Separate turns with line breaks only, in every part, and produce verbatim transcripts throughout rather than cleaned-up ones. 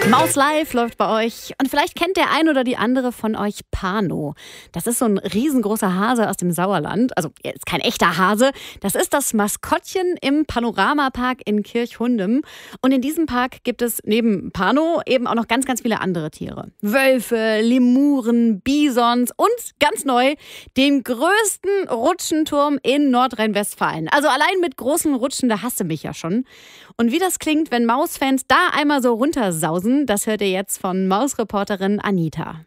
Maus Live läuft bei euch und vielleicht kennt der ein oder die andere von euch Pano. Das ist so ein riesengroßer Hase aus dem Sauerland. Also er ist kein echter Hase. Das ist das Maskottchen im Panoramapark in Kirchhundem. Und in diesem Park gibt es neben Pano eben auch noch ganz, ganz viele andere Tiere. Wölfe, Lemuren, Bisons und ganz neu den größten Rutschenturm in Nordrhein-Westfalen. Also allein mit großen Rutschen, da hasst du mich ja schon. Und wie das klingt, wenn Mausfans da einmal so runtersausen, das hört ihr jetzt von Mausreporterin Anita.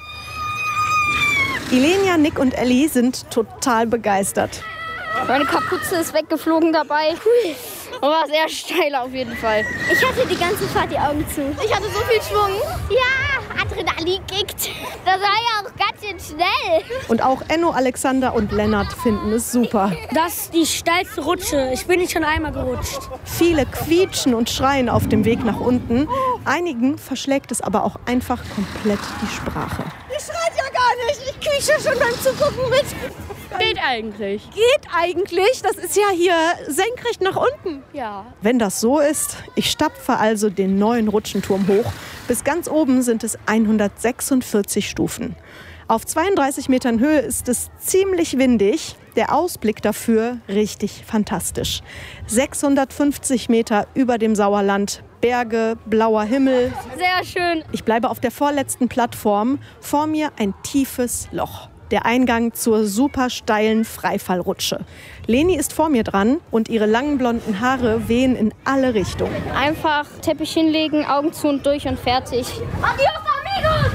Ilenia, Nick und Ellie sind total begeistert.
Meine Kapuze ist weggeflogen dabei. Hui. Und war sehr steil auf jeden Fall.
Ich hatte die ganze Fahrt die Augen zu.
Ich hatte so viel Schwung.
Ja, Adrenalin kickt. Das war ja auch ganz schön schnell.
Und auch Enno, Alexander und Lennart finden es super.
Das ist die steilste Rutsche. Ich bin nicht schon einmal gerutscht.
Viele quietschen und schreien auf dem Weg nach unten. Einigen verschlägt es aber auch einfach komplett die Sprache.
Ich schreit ja gar nicht. Ich quietsche schon beim Zugucken mit.
Geht eigentlich.
Geht eigentlich? Das ist ja hier senkrecht nach unten.
Ja.
Wenn das so ist, ich stapfe also den neuen Rutschenturm hoch. Bis ganz oben sind es hundertsechsundvierzig Stufen. Auf zweiunddreißig Metern Höhe ist es ziemlich windig. Der Ausblick dafür richtig fantastisch. sechshundertfünfzig Meter über dem Sauerland. Berge, blauer Himmel.
Sehr schön.
Ich bleibe auf der vorletzten Plattform. Vor mir ein tiefes Loch. Der Eingang zur super steilen Freifallrutsche. Leni ist vor mir dran und ihre langen blonden Haare wehen in alle Richtungen.
Einfach Teppich hinlegen, Augen zu und durch und fertig.
Adios, amigos!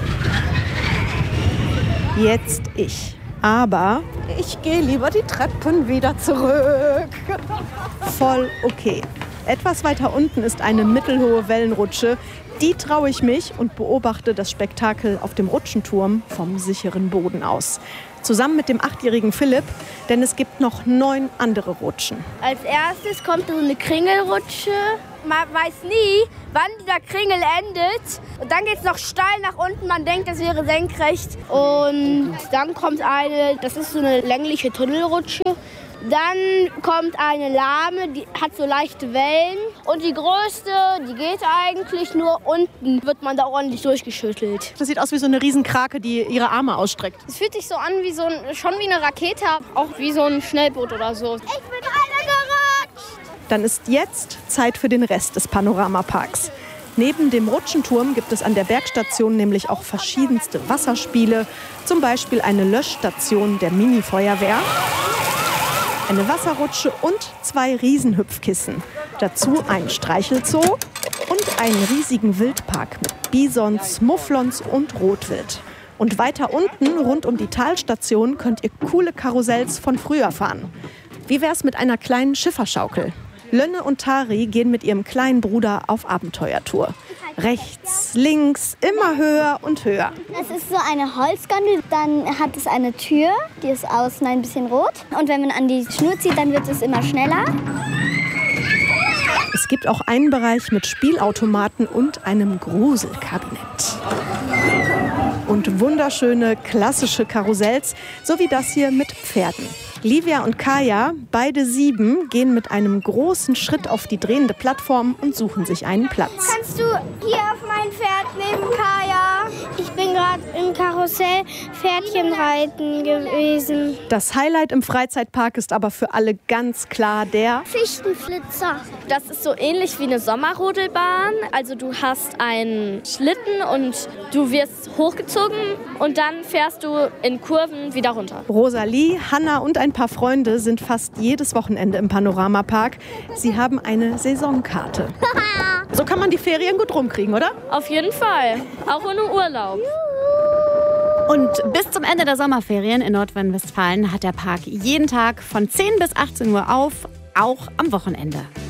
Jetzt ich. Aber ich gehe lieber die Treppen wieder zurück. Voll okay. Etwas weiter unten ist eine mittelhohe Wellenrutsche. Die traue ich mich und beobachte das Spektakel auf dem Rutschenturm vom sicheren Boden aus. Zusammen mit dem achtjährigen Philipp, denn es gibt noch neun andere Rutschen.
Als erstes kommt so eine Kringelrutsche. Man weiß nie, wann dieser Kringel endet. Und dann geht es noch steil nach unten. Man denkt, das wäre senkrecht. Und dann kommt eine, das ist so eine längliche Tunnelrutsche. Dann kommt eine lahme, die hat so leichte Wellen. Und die größte, die geht eigentlich nur unten, wird man da ordentlich durchgeschüttelt.
Das sieht aus wie so eine Riesenkrake, die ihre Arme ausstreckt.
Es fühlt sich so an wie so ein, schon wie eine Rakete, auch wie so ein Schnellboot oder so.
Ich bin einer gerutscht.
Dann ist jetzt Zeit für den Rest des Panoramaparks. Neben dem Rutschenturm gibt es an der Bergstation nämlich auch verschiedenste Wasserspiele. Zum Beispiel eine Löschstation der Mini-Feuerwehr, eine Wasserrutsche und zwei Riesenhüpfkissen. Dazu ein Streichelzoo und einen riesigen Wildpark mit Bisons, Mufflons und Rotwild. Und weiter unten, rund um die Talstation, könnt ihr coole Karussells von früher fahren. Wie wär's mit einer kleinen Schifferschaukel? Lönne und Tari gehen mit ihrem kleinen Bruder auf Abenteuertour. Rechts, links, immer höher und höher.
Es ist so eine Holzgondel, dann hat es eine Tür, die ist außen ein bisschen rot. Und wenn man an die Schnur zieht, dann wird es immer schneller.
Es gibt auch einen Bereich mit Spielautomaten und einem Gruselkabinett. Und wunderschöne klassische Karussells, so wie das hier mit Pferden. Livia und Kaya, beide sieben, gehen mit einem großen Schritt auf die drehende Plattform und suchen sich einen Platz.
Kannst du hier auf mein Pferd neben Kaya? Ich bin gerade im Karussell Pferdchenreiten gewesen.
Das Highlight im Freizeitpark ist aber für alle ganz klar der
Fichtenflitzer.
Das ist so ähnlich wie eine Sommerrodelbahn. Also du hast einen Schlitten und du wirst hochgezogen und dann fährst du in Kurven wieder runter.
Rosalie, Hanna und ein paar Freunde sind fast jedes Wochenende im Panoramapark. Sie haben eine Saisonkarte. So kann man die Ferien gut rumkriegen, oder?
Auf jeden Fall. Auch ohne Urlaub.
Und bis zum Ende der Sommerferien in Nordrhein-Westfalen hat der Park jeden Tag von zehn bis achtzehn Uhr auf, auch am Wochenende.